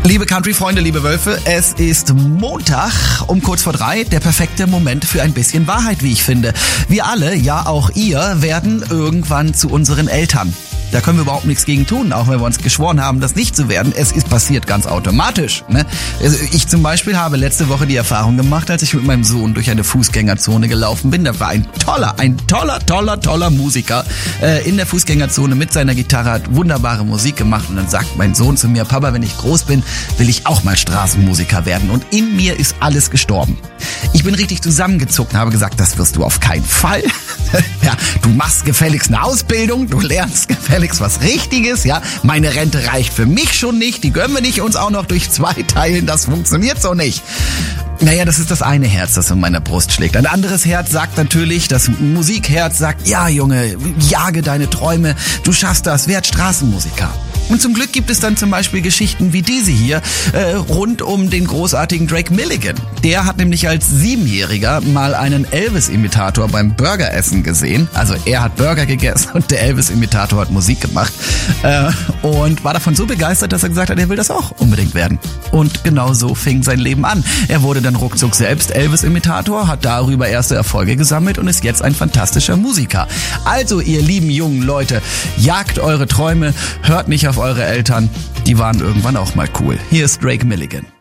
Liebe Country-Freunde, liebe Wölfe, es ist Montag um kurz vor 3, der perfekte Moment für ein bisschen Wahrheit, wie ich finde. Wir alle, ja auch ihr, werden irgendwann zu unseren Eltern. Da können wir überhaupt nichts gegen tun, auch wenn wir uns geschworen haben, das nicht zu werden. Es ist passiert ganz automatisch. Ne? Also ich zum Beispiel habe letzte Woche die Erfahrung gemacht, als ich mit meinem Sohn durch eine Fußgängerzone gelaufen bin. Da war ein toller Musiker in der Fußgängerzone mit seiner Gitarre, hat wunderbare Musik gemacht. Und dann sagt mein Sohn zu mir, Papa, wenn ich groß bin, will ich auch mal Straßenmusiker werden. Und in mir ist alles gestorben. Ich bin richtig zusammengezuckt und habe gesagt, das wirst du auf keinen Fall. Ja, du machst gefälligst eine Ausbildung, du lernst gefälligst was Richtiges, ja. Meine Rente reicht für mich schon nicht, die gönnen wir nicht uns auch noch durch 2 teilen, das funktioniert so nicht. Naja, das ist das eine Herz, das in meiner Brust schlägt. Ein anderes Herz sagt natürlich, das Musikherz sagt, ja Junge, jage deine Träume, du schaffst das, werd Straßenmusiker. Und zum Glück gibt es dann zum Beispiel Geschichten wie diese hier rund um den großartigen Drake Milligan. Der hat nämlich als 7-Jähriger mal einen Elvis-Imitator beim Burgeressen gesehen. Also er hat Burger gegessen und der Elvis-Imitator hat Musik gemacht. Und war davon so begeistert, dass er gesagt hat, er will das auch unbedingt werden. Und genau so fing sein Leben an. Er wurde dann ruckzuck selbst Elvis-Imitator, hat darüber erste Erfolge gesammelt und ist jetzt ein fantastischer Musiker. Also ihr lieben jungen Leute, jagt eure Träume, hört nicht auf eure Eltern, die waren irgendwann auch mal cool. Hier ist Drake Milligan.